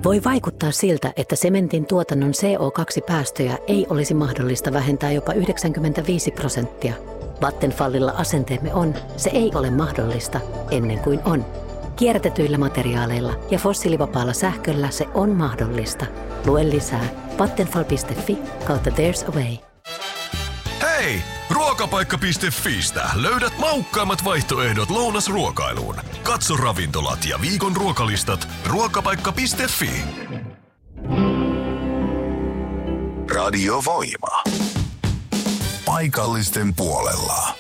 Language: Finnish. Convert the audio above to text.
Voi vaikuttaa siltä, että sementin tuotannon CO2-päästöjä ei olisi mahdollista vähentää jopa 95%. Vattenfallilla asenteemme on, se ei ole mahdollista ennen kuin on. Kierrätetyillä materiaaleilla ja fossiilivapaalla sähköllä se on mahdollista. Lue lisää vattenfall.fi/there's a way. Hei! Ruokapaikka.fiistä löydät maukkaimmat vaihtoehdot lounasruokailuun. Katso ravintolat ja viikon ruokalistat ruokapaikka.fi. Radio Voima. Paikallisten puolella.